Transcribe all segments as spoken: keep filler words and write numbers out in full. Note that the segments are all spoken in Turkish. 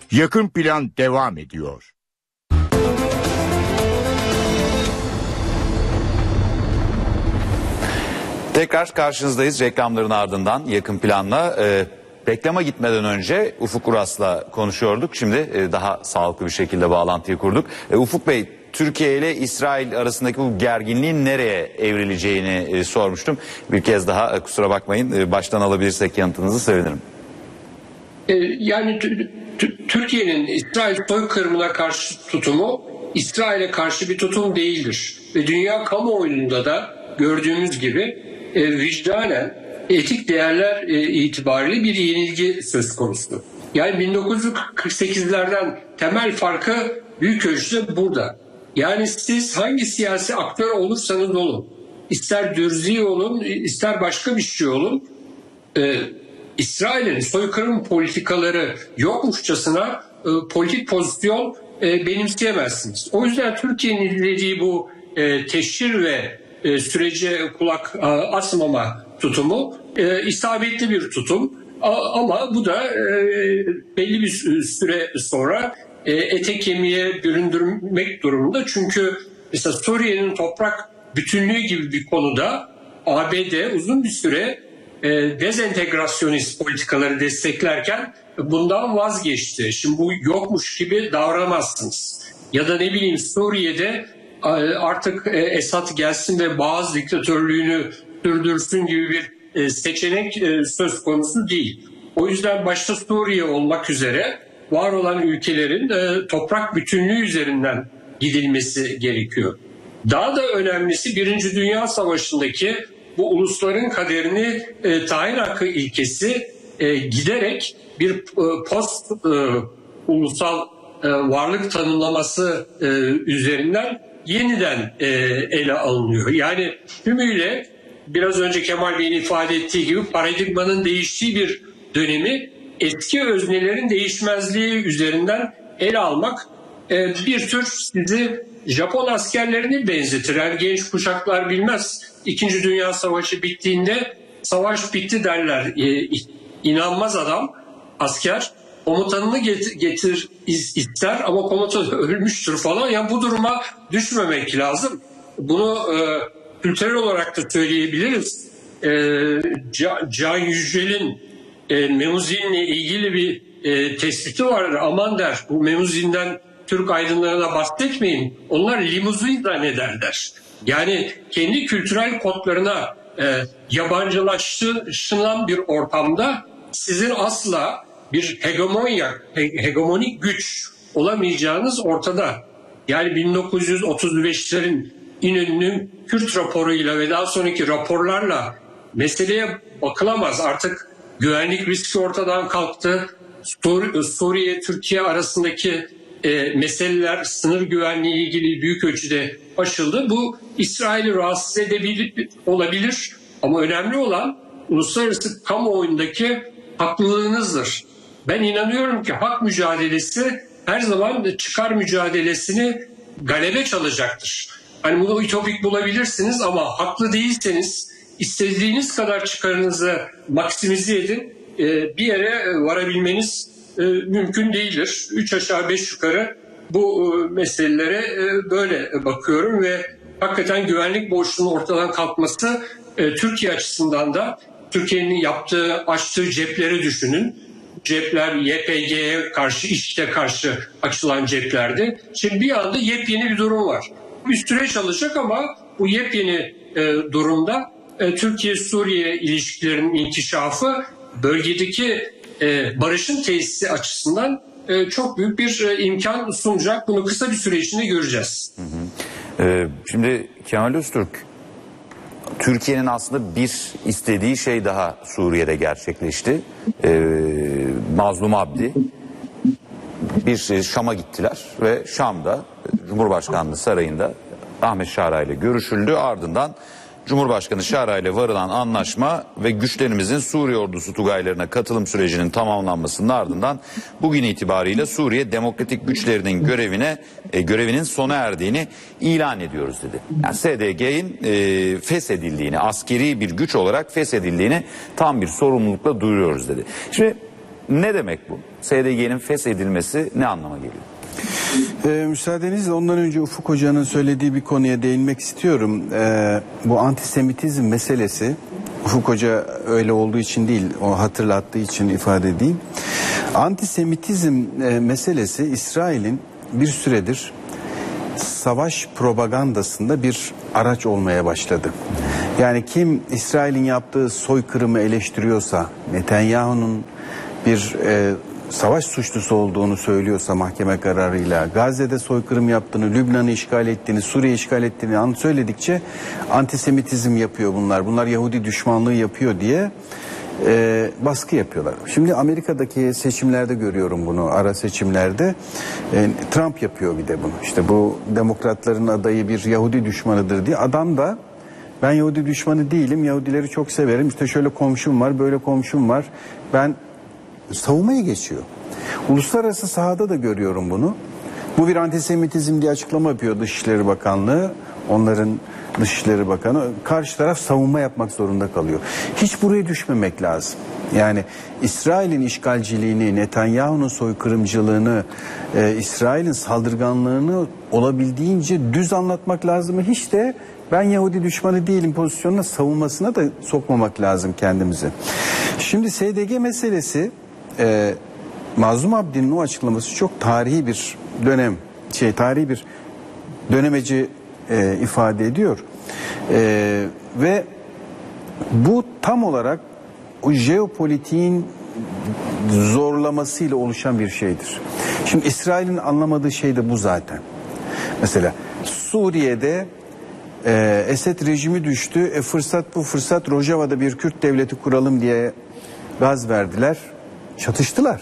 Yakın Plan devam ediyor. Tekrar karşınızdayız reklamların ardından Yakın Plan'la. E, reklama gitmeden önce Ufuk Uras'la konuşuyorduk. Şimdi e, daha sağlıklı bir şekilde bağlantıyı kurduk. E, Ufuk Bey, Türkiye ile İsrail arasındaki bu gerginliğin nereye evrileceğini e, sormuştum. Bir kez daha e, kusura bakmayın, e, baştan alabilirsek yanıtınızı sevinirim. E, yani Türkiye'nin İsrail soykırımına karşı tutumu İsrail'e karşı bir tutum değildir. Ve dünya kamuoyunda da gördüğümüz gibi e, vicdanen etik değerler e, itibariyle bir yenilgi söz konusu. Yani bin dokuz yüz kırk sekizlerden temel farkı büyük ölçüde burada. Yani siz hangi siyasi aktör olursanız olun, ister Dürzi olun, ister başka bir şey olun, e, İsrail'in soykırım politikaları yokmuşçasına e, politik pozisyon e, benimseyemezsiniz. O yüzden Türkiye'nin izlediği bu e, teşhir ve e, sürece kulak e, asmama tutumu e, isabetli bir tutum. A, ama bu da e, belli bir süre sonra e, ete kemiğe büründürmek durumunda. Çünkü mesela Suriye'nin toprak bütünlüğü gibi bir konuda A B D uzun bir süre e, dezentegrasyonist politikaları desteklerken bundan vazgeçti. Şimdi bu yokmuş gibi davranamazsınız. Ya da ne bileyim Suriye'de artık Esad gelsin ve Bağız diktatörlüğünü sürdürsün gibi bir seçenek söz konusu değil. O yüzden başta Suriye olmak üzere var olan ülkelerin toprak bütünlüğü üzerinden gidilmesi gerekiyor. Daha da önemlisi Birinci Dünya Savaşı'ndaki bu ulusların kaderini e, tayin hakkı ilkesi e, giderek bir e, post e, ulusal e, varlık tanımlaması e, üzerinden yeniden e, ele alınıyor. Yani tümüyle biraz önce Kemal Bey'in ifade ettiği gibi paradigmanın değiştiği bir dönemi eski öznelerin değişmezliği üzerinden ele almak e, bir tür sizi Japon askerlerini benzetir. Yani genç kuşaklar bilmez. İkinci Dünya Savaşı bittiğinde savaş bitti derler. E, inanmaz adam, asker. Komutanını getir, getir ister ama komutan ölmüştür falan. Yani bu duruma düşmemek lazım. Bunu e, kültürel olarak da söyleyebiliriz. E, Can Yücel'in e, Memuzin'le ilgili bir e, tespiti vardır. Aman der, bu Memuzin'den Türk aydınlarına bahsetmeyin. Onlar limuzin zannederler. Yani kendi kültürel kodlarına e, yabancılaşılan bir ortamda sizin asla bir hegemonya, hegemonik güç olamayacağınız ortada. Yani bin dokuz yüz otuz beşlerin İnönü'nün Kürt raporuyla ve daha sonraki raporlarla meseleye bakılamaz. Artık güvenlik riski ortadan kalktı. Sur- Suriye-Türkiye arasındaki e, meseleler sınır güvenliği ile ilgili büyük ölçüde aşıldı. Bu İsrail'i rahatsız edebilir olabilir ama önemli olan uluslararası kamuoyundaki haklılığınızdır. Ben inanıyorum ki hak mücadelesi her zaman çıkar mücadelesini galebe çalacaktır. Hani bunu ütopik bulabilirsiniz ama haklı değilseniz istediğiniz kadar çıkarınızı maksimize edin, bir yere varabilmeniz mümkün değildir. Üç aşağı beş yukarı bu meselelere böyle bakıyorum ve hakikaten güvenlik boşluğunun ortadan kalkması Türkiye açısından da Türkiye'nin yaptığı, açtığı cepleri düşünün. Cepler Y P G'ye karşı, IŞİD'e karşı açılan ceplerdi. Şimdi bir anda yepyeni bir durum var. Bir süreç alacak ama bu yepyeni e, durumda e, Türkiye-Suriye ilişkilerinin inkişafı bölgedeki e, barışın tesisi açısından e, çok büyük bir e, imkan sunacak. Bunu kısa bir süre içinde göreceğiz. Hı hı. Ee, şimdi Kemal Öztürk, Türkiye'nin aslında bir istediği şey daha Suriye'de gerçekleşti. Ee, Mazlum Abdi bir Şam'a gittiler ve Şam'da Cumhurbaşkanlığı Sarayı'nda Ahmet Şara ile görüşüldü. Ardından Cumhurbaşkanı Şara ile varılan anlaşma ve güçlerimizin Suriye ordusu Tugaylarına katılım sürecinin tamamlanmasının ardından bugün itibariyle Suriye demokratik güçlerinin görevine e, görevinin sona erdiğini ilan ediyoruz dedi. Yani S D G'nin e, feshedildiğini, askeri bir güç olarak feshedildiğini tam bir sorumlulukla duyuruyoruz dedi. Şimdi Ne demek bu? S D G'nin feshedilmesi ne anlama geliyor? Ee, müsaadenizle ondan önce Ufuk Hoca'nın söylediği bir konuya değinmek istiyorum. Ee, bu antisemitizm meselesi, Ufuk Hoca öyle olduğu için değil, o hatırlattığı için ifade edeyim. Antisemitizm e, meselesi İsrail'in bir süredir savaş propagandasında bir araç olmaya başladı. Yani kim İsrail'in yaptığı soykırımı eleştiriyorsa, Netanyahu'nun bir e, savaş suçlusu olduğunu söylüyorsa mahkeme kararıyla, Gazze'de soykırım yaptığını, Lübnan'ı işgal ettiğini, Suriye'yi işgal ettiğini söyledikçe antisemitizm yapıyor bunlar. Bunlar Yahudi düşmanlığı yapıyor diye e, baskı yapıyorlar. Şimdi Amerika'daki seçimlerde görüyorum bunu, ara seçimlerde. E, Trump yapıyor bir de bunu. İşte bu demokratların adayı bir Yahudi düşmanıdır diye. Adam da ben Yahudi düşmanı değilim, Yahudileri çok severim. İşte şöyle komşum var, böyle komşum var. Ben savunmaya geçiyor. Uluslararası sahada da görüyorum bunu. Bu bir antisemitizm diye açıklama yapıyor Dışişleri Bakanlığı. Onların Dışişleri Bakanı. Karşı taraf savunma yapmak zorunda kalıyor. Hiç buraya düşmemek lazım. Yani İsrail'in işgalciliğini, Netanyahu'nun soykırımcılığını, e, İsrail'in saldırganlığını olabildiğince düz anlatmak lazım. Hiç de ben Yahudi düşmanı değilim pozisyonuna, savunmasına da sokmamak lazım kendimizi. Şimdi S D G meselesi, e, Mazlum Abdi'nin o açıklaması çok tarihi bir dönem, şey tarihi bir dönemeci e, ifade ediyor. E, ve bu tam olarak o jeopolitiğin zorlamasıyla oluşan bir şeydir. Şimdi İsrail'in anlamadığı şey de bu zaten. Mesela Suriye'de e, Esed rejimi düştü. E, fırsat bu fırsat, Rojava'da bir Kürt devleti kuralım diye gaz verdiler. Çatıştılar.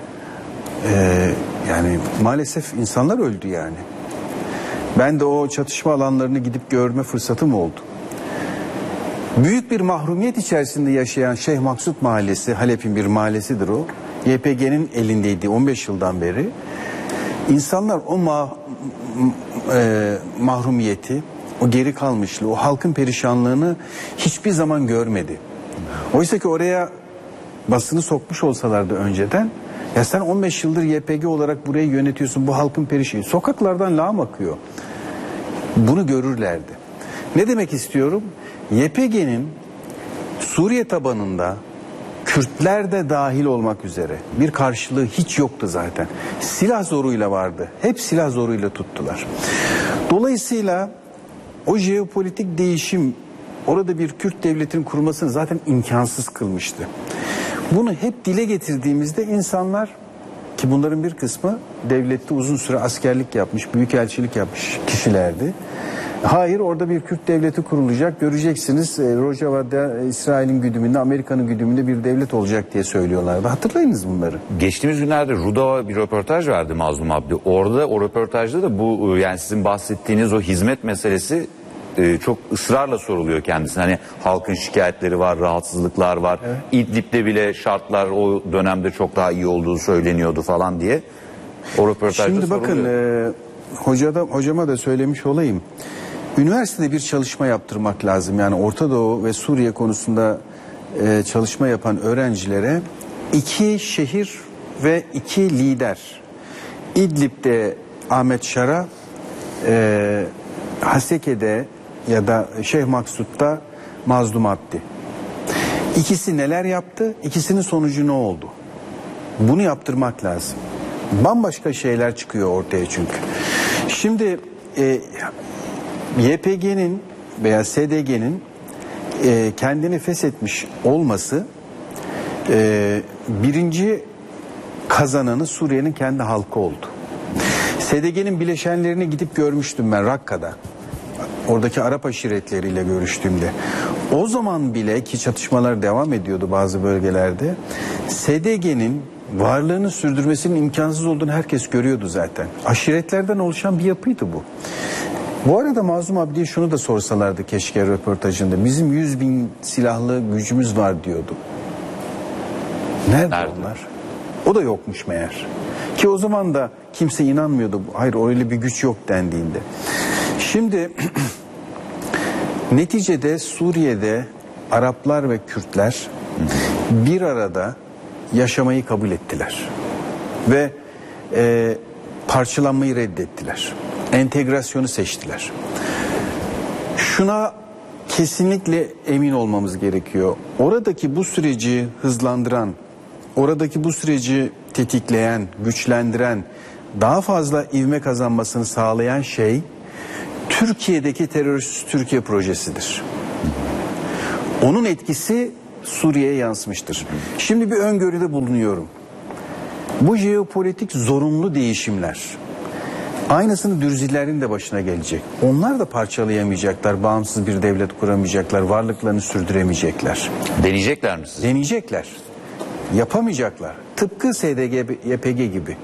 E, yani maalesef insanlar öldü yani. Ben de o çatışma alanlarını gidip görme fırsatım oldu. Büyük bir mahrumiyet içerisinde yaşayan Şeyh Maksut Mahallesi, Halep'in bir mahallesidir o. Y P G'nin elindeydi on beş yıldan beri. İnsanlar o ma e, mahrumiyeti, o geri kalmışlığı, o halkın perişanlığını hiçbir zaman görmedi. Oysa ki oraya basını sokmuş olsalardı önceden, ya sen on beş yıldır Y P G olarak burayı yönetiyorsun, bu halkın perişanlığı, sokaklardan lağım akıyor. Bunu görürlerdi. Ne demek istiyorum? Y P G'nin Suriye tabanında Kürtler de dahil olmak üzere bir karşılığı hiç yoktu zaten. Silah zoruyla vardı. Hep silah zoruyla tuttular. Dolayısıyla o jeopolitik değişim orada bir Kürt devletinin kurulmasını zaten imkansız kılmıştı. Bunu hep dile getirdiğimizde insanlar, ki bunların bir kısmı devlette uzun süre askerlik yapmış, büyükelçilik yapmış kişilerdi. Hayır, orada bir Kürt devleti kurulacak, göreceksiniz e, Rojava'da e, İsrail'in güdümünde, Amerika'nın güdümünde bir devlet olacak diye söylüyorlardı. Hatırlayınız bunları. Geçtiğimiz günlerde Rudava bir röportaj verdi Mazlum Abdi. Orada o röportajda da bu, yani sizin bahsettiğiniz o hizmet meselesi e, çok ısrarla soruluyor kendisine. Hani halkın şikayetleri var, rahatsızlıklar var. Evet. İdlib'de bile şartlar o dönemde çok daha iyi olduğu söyleniyordu falan diye. O röportajda Şimdi soruluyor. bakın e, hocada, hocama da söylemiş olayım. Üniversitede bir çalışma yaptırmak lazım. Yani Orta Doğu ve Suriye konusunda e, çalışma yapan öğrencilere iki şehir ve iki lider. İdlib'de Ahmet Şara, e, Haseke'de ya da Şeyh Maksut'ta Mazlum Abdi. İkisi neler yaptı? İkisinin sonucu ne oldu? Bunu yaptırmak lazım. Bambaşka şeyler çıkıyor ortaya çünkü. Şimdi e, Y P G'nin veya S D G'nin e, kendini feshetmiş olması e, birinci kazananı Suriye'nin kendi halkı oldu. S D G'nin bileşenlerini gidip görmüştüm ben Rakka'da. Oradaki Arap aşiretleriyle görüştüğümde. O zaman bile, ki çatışmalar devam ediyordu bazı bölgelerde, S D G'nin varlığını sürdürmesinin imkansız olduğunu herkes görüyordu zaten. Aşiretlerden oluşan bir yapıydı bu. Bu arada Mazlum Abdi'ye şunu da sorsalardı keşke röportajında. Bizim yüz bin silahlı gücümüz var diyordu. Nerede, Nerede onlar? O da yokmuş meğer. Ki o zaman da kimse inanmıyordu. Hayır, öyle bir güç yok dendiğinde. Şimdi neticede Suriye'de Araplar ve Kürtler bir arada yaşamayı kabul ettiler. Ve e, parçalanmayı reddettiler. Entegrasyonu seçtiler. Şuna kesinlikle emin olmamız gerekiyor. Oradaki bu süreci hızlandıran, oradaki bu süreci tetikleyen, güçlendiren, daha fazla ivme kazanmasını sağlayan şey Türkiye'deki terörist Türkiye projesidir. Onun etkisi Suriye'ye yansımıştır. Şimdi bir öngörüde bulunuyorum. Bu jeopolitik zorunlu değişimler aynısını Dürzilerin de başına gelecek. Onlar da parçalayamayacaklar, bağımsız bir devlet kuramayacaklar, varlıklarını sürdüremeyecekler. Deneyecekler mi siz? Deneyecekler. Yapamayacaklar. Tıpkı S D G, Y P G gibi.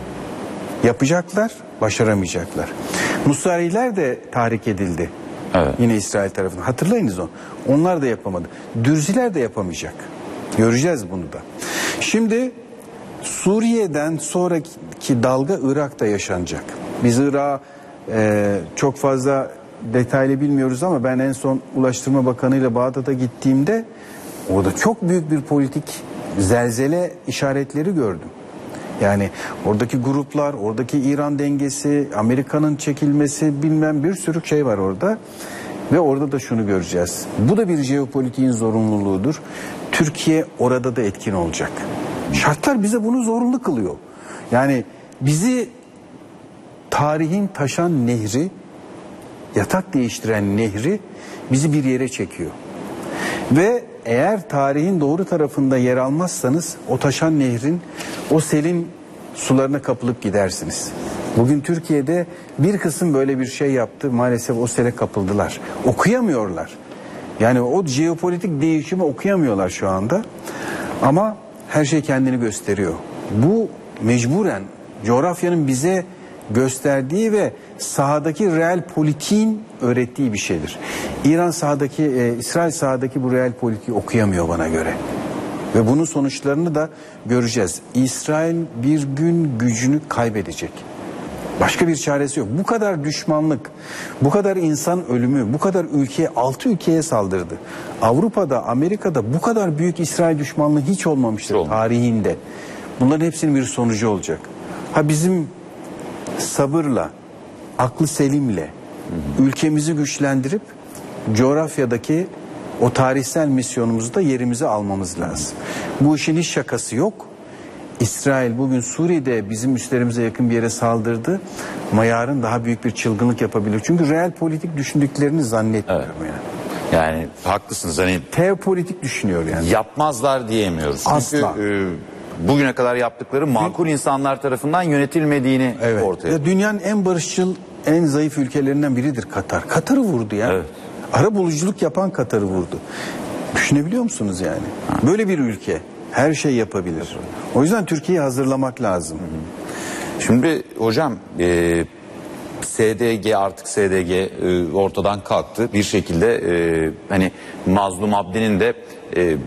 Yapacaklar, başaramayacaklar. Nusayriler de tahrik edildi. Evet. Yine İsrail tarafından. Hatırlayınız onu. Onlar da yapamadı. Dürziler de yapamayacak. Göreceğiz bunu da. Şimdi Suriye'den sonraki dalga Irak'ta yaşanacak. Biz Irak'a e, çok fazla detaylı bilmiyoruz ama ben en son Ulaştırma Bakanı ile Bağdat'a gittiğimde orada çok büyük bir politik zelzele işaretleri gördüm. Yani oradaki gruplar, oradaki İran dengesi, Amerika'nın çekilmesi, bilmem bir sürü şey var orada. Ve orada da şunu göreceğiz. Bu da bir jeopolitiğin zorunluluğudur. Türkiye orada da etkin olacak. Şartlar bize bunu zorunlu kılıyor. Yani bizi tarihin taşan nehri, yatak değiştiren nehri bizi bir yere çekiyor. Ve eğer tarihin doğru tarafında yer almazsanız o taşan nehrin, o selin sularına kapılıp gidersiniz. Bugün Türkiye'de bir kısım böyle bir şey yaptı. Maalesef o sele kapıldılar. Okuyamıyorlar. Yani o jeopolitik değişimi okuyamıyorlar şu anda. Ama her şey kendini gösteriyor. Bu mecburen coğrafyanın bize gösterdiği ve sahadaki reel politiğin öğrettiği bir şeydir. İran sahadaki, e, İsrail sahadaki bu reel politiği okuyamıyor bana göre. Ve bunun sonuçlarını da göreceğiz. İsrail bir gün gücünü kaybedecek. Başka bir çaresi yok. Bu kadar düşmanlık, bu kadar insan ölümü, bu kadar ülkeye, altı ülkeye saldırdı. Avrupa'da, Amerika'da bu kadar büyük İsrail düşmanlığı hiç olmamıştır Olmaz. tarihinde. Bunların hepsinin bir sonucu olacak. Ha bizim sabırla, aklı selimle hı hı. ülkemizi güçlendirip coğrafyadaki o tarihsel misyonumuzu da yerimize almamız lazım. Bu işin hiç şakası yok. İsrail bugün Suriye'de bizim üslerimize yakın bir yere saldırdı. Ama yarın daha büyük bir çılgınlık yapabilir. Çünkü real politik düşündüklerini zannetmiyorum evet. yani. Yani haklısınız. Hani teopolitik düşünüyor yani. Yapmazlar diyemiyoruz. Asla. Çünkü e, bugüne kadar yaptıkları makul insanlar tarafından yönetilmediğini evet. ortaya. Ya dünyanın en barışçıl, en zayıf ülkelerinden biridir Katar. Katar'ı vurdu ya. Evet. Ara buluculuk yapan Katar'ı vurdu. Düşünebiliyor musunuz yani? Ha. Böyle bir ülke her şey yapabilir. O yüzden Türkiye'yi hazırlamak lazım. Şimdi hocam e, S D G artık S D G e, ortadan kalktı. Bir şekilde e, hani Mazlum Abdi'nin de e,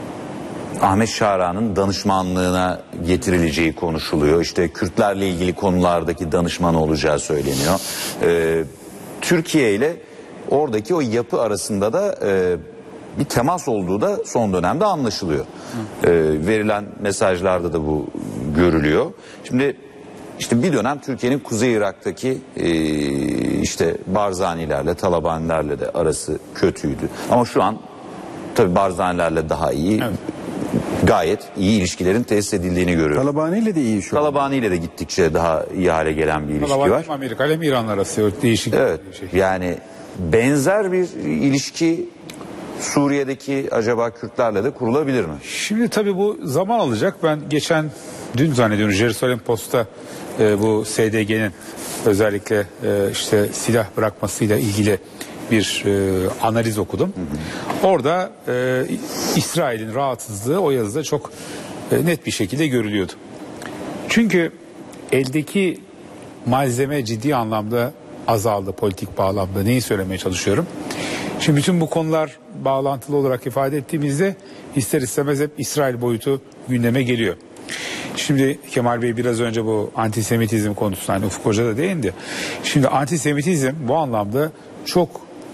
Ahmet Şahra'nın danışmanlığına getirileceği konuşuluyor. İşte Kürtlerle ilgili konulardaki danışman olacağı söyleniyor. E, Türkiye ile oradaki o yapı arasında da e, bir temas olduğu da son dönemde anlaşılıyor. E, verilen mesajlarda da bu görülüyor. Şimdi işte bir dönem Türkiye'nin Kuzey Irak'taki e, işte Barzanilerle, Talabanilerle de arası kötüydü. Ama şu an tabii Barzanilerle daha iyi. Evet. Gayet iyi ilişkilerin tesis edildiğini görüyoruz. Talabani ile de iyi şu an. Talabani ile de gittikçe daha iyi hale gelen bir ilişki Talabani var. Amerika ile İran arası değişik. Evet. Şey. Yani benzer bir ilişki Suriye'deki acaba Kürtlerle de kurulabilir mi? Şimdi tabii bu zaman alacak. Ben geçen dün zannediyorum Jerusalem Post'ta e, bu S D G'nin özellikle e, işte silah bırakmasıyla ilgili bir e, analiz okudum. Hı hı. Orada e, İsrail'in rahatsızlığı o yazıda çok e, net bir şekilde görülüyordu. Çünkü eldeki malzeme ciddi anlamda azaldı politik bağlamda. Neyi söylemeye çalışıyorum? Şimdi bütün bu konular bağlantılı olarak ifade ettiğimizde ister istemez hep İsrail boyutu gündeme geliyor. Şimdi Kemal Bey biraz önce bu antisemitizm konusuna hani Ufuk Hoca da değindi. Şimdi antisemitizm bu anlamda çok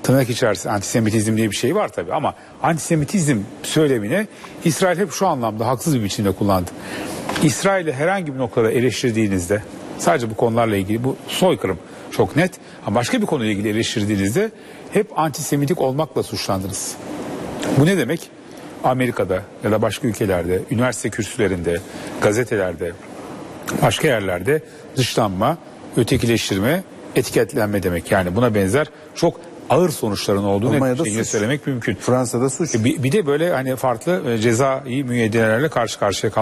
tırnak içerisinde antisemitizm diye bir şey var tabii ama antisemitizm söylemine İsrail hep şu anlamda haksız bir biçimde kullandı. İsrail'i herhangi bir noktada eleştirdiğinizde, sadece bu konularla ilgili, bu soykırım çok net, ama başka bir konuyla ilgili eleştirdiğinizde hep antisemitik olmakla suçlandınız. Bu ne demek? Amerika'da ya da başka ülkelerde, üniversite kürsülerinde, gazetelerde, başka yerlerde dışlanma, ötekileştirme, etiketlenme demek. Yani buna benzer çok ağır sonuçların olduğunu Almanya'da hep söylemek mümkün. Fransa'da suç. Bir, bir de böyle hani farklı e, cezai müeyyidelerle karşı karşıya